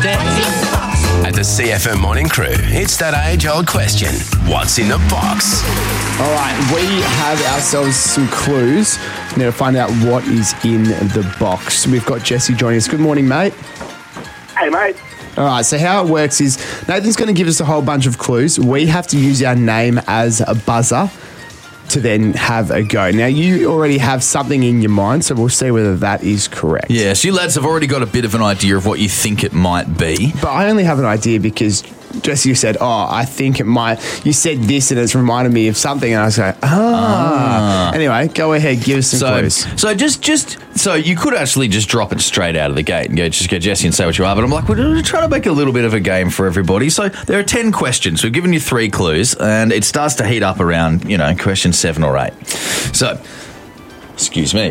At the CFM Morning Crew, it's that age-old question. What's in the box? All right, we have ourselves some clues. We need to find out what is in the box. We've got Jesse joining us. Good morning, mate. Hey, mate. All right, so how it works is Nathan's going to give us a whole bunch of clues. We have to use our name as a buzzer to then have a go. Now, you already have something in your mind, so we'll see whether that is correct. Yeah, so you lads have already got a bit of an idea of what you think it might be. But I only have an idea because, Jesse, you said, I think it might. You said this and it's reminded me of something, and I was like, Anyway, go ahead, give us some clues. So you could actually just drop it straight out of the gate and go Jesse and say what you are. But I'm like, we're trying to make a little bit of a game for everybody. So there are 10 questions. We've given you 3 clues, and it starts to heat up around, question 7 or 8. So, excuse me.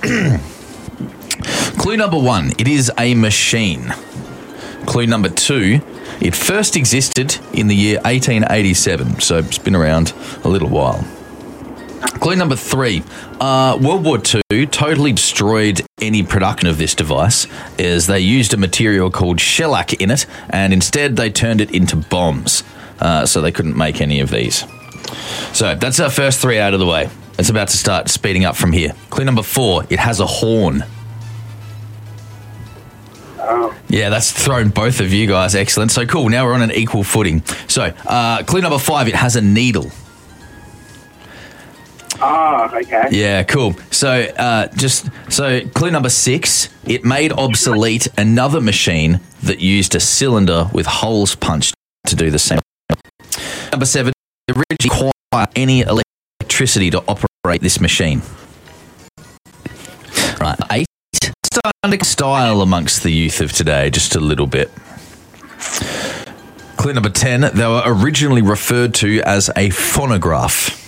Clue number 1, it is a machine. Clue number 2, it first existed in the year 1887, so it's been around a little while. Clue number 3, World War II totally destroyed any production of this device as they used a material called shellac in it, and instead they turned it into bombs, so they couldn't make any of these. So that's our first 3 out of the way. It's about to start speeding up from here. Clue number 4, it has a horn. Yeah, that's thrown both of you guys. Excellent. So cool, now we're on an equal footing. So clue number 5, it has a needle. Okay. Yeah, cool. So clue number 6, it made obsolete another machine that used a cylinder with holes punched to do the same. Number 7, it originally required any electricity to operate this machine. Right, 8, starting to style amongst the youth of today just a little bit. Clue number 10, they were originally referred to as a phonograph.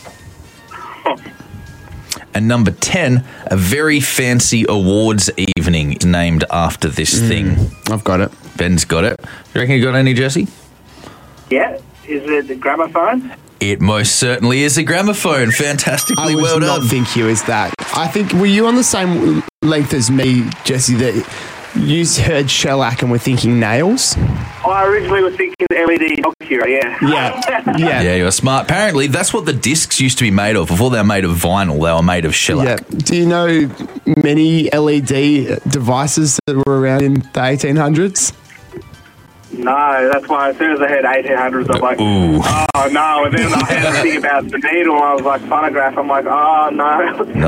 And number 10, a very fancy awards evening is named after this thing. I've got it. Ben's got it. You reckon you got any, Jesse? Yeah. Is it the gramophone? It most certainly is a gramophone. Fantastically well done. I was not think you as that. I think, were you on the same length as me, Jesse, that you heard shellac and were thinking nails? I originally was thinking LED Oculus, yeah. Yeah, you were smart. Apparently, that's what the discs used to be made of. Before they were made of vinyl, they were made of shellac. Yeah. Do you know many LED devices that were around in the 1800s? No, that's why as soon as I heard 1800s, I'm like, ooh. Oh, no. And then I had to think about the needle, and I was like, phonograph. I'm like, oh, no.